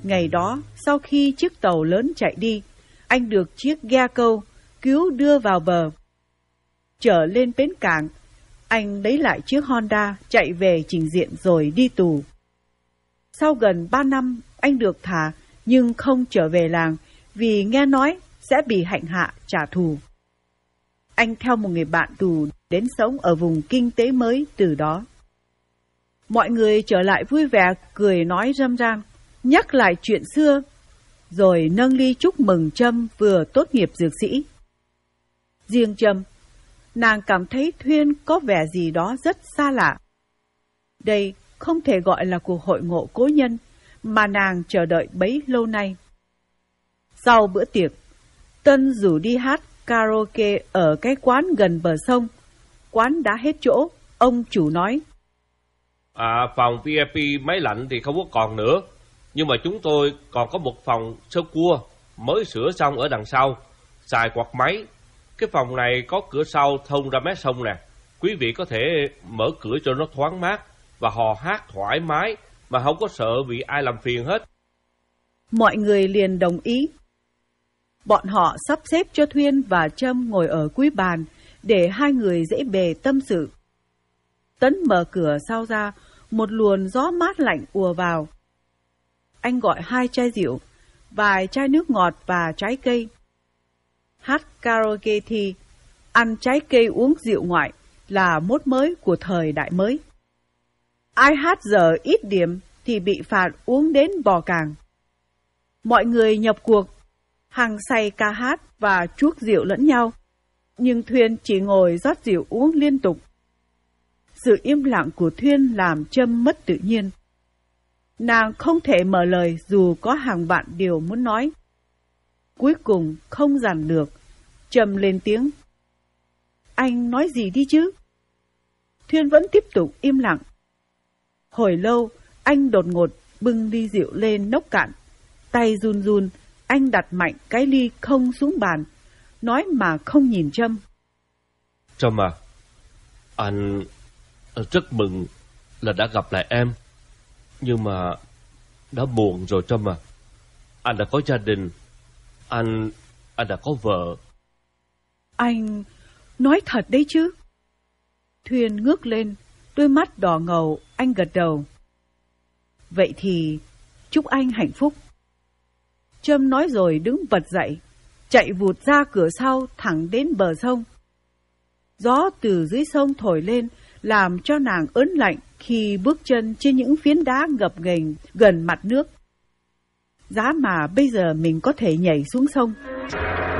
Ngày đó, sau khi chiếc tàu lớn chạy đi, anh được chiếc ghe câu cứu đưa vào bờ. Trở lên bến cảng, anh lấy lại chiếc Honda chạy về trình diện rồi đi tù. Sau gần 3 năm, anh được thả nhưng không trở về làng vì nghe nói sẽ bị hành hạ trả thù. Anh theo một người bạn tù đến sống ở vùng kinh tế mới từ đó. Mọi người trở lại vui vẻ, cười nói râm ran, nhắc lại chuyện xưa, rồi nâng ly chúc mừng Trâm vừa tốt nghiệp dược sĩ. Riêng Trâm, nàng cảm thấy Thuyên có vẻ gì đó rất xa lạ. Đây không thể gọi là cuộc hội ngộ cố nhân mà nàng chờ đợi bấy lâu nay. Sau bữa tiệc, Tân rủ đi hát karaoke ở cái quán gần bờ sông. Quán đã hết chỗ, ông chủ nói. Phòng VIP máy lạnh thì không có còn nữa, nhưng mà chúng tôi còn có một phòng sơ cua mới sửa xong ở đằng sau, xài quạt máy. Cái phòng này có cửa sau thông ra mé sông nè, quý vị có thể mở cửa cho nó thoáng mát và hò hát thoải mái mà không có sợ bị ai làm phiền hết. Mọi người liền đồng ý. Bọn họ sắp xếp cho Thuyên và Trâm ngồi ở cuối bàn để hai người dễ bề tâm sự. Tấn mở cửa sau ra, một luồng gió mát lạnh ùa vào. Anh gọi 2 chai rượu, vài chai nước ngọt và trái cây. Hát karaoke thì ăn trái cây uống rượu ngoại là mốt mới của thời đại mới. Ai hát giờ ít điểm thì bị phạt uống đến bò càng. Mọi người nhập cuộc, hăng say ca hát và chuốc rượu lẫn nhau, nhưng Thuyên chỉ ngồi rót rượu uống liên tục. Sự im lặng của Thuyên làm Trâm mất tự nhiên. Nàng không thể mở lời dù có hàng vạn điều muốn nói. Cuối cùng không dằn được, Trâm lên tiếng. Anh nói gì đi chứ? Thuyên vẫn tiếp tục im lặng. Hồi lâu, anh đột ngột bưng ly rượu lên nốc cạn. Tay run run, anh đặt mạnh cái ly không xuống bàn, nói mà không nhìn Trâm. Trâm à, anh rất mừng là đã gặp lại em. Nhưng mà đã buồn rồi Trâm à. Anh đã có gia đình, anh đã có vợ. Anh nói thật đấy chứ? Thuyên ngước lên, đôi mắt đỏ ngầu, anh gật đầu. Vậy thì chúc anh hạnh phúc. Trâm nói rồi đứng bật dậy, chạy vụt ra cửa sau thẳng đến bờ sông. Gió từ dưới sông thổi lên, làm cho nàng ớn lạnh khi bước chân trên những phiến đá gập ghềnh gần mặt nước. Giá mà bây giờ mình có thể nhảy xuống sông.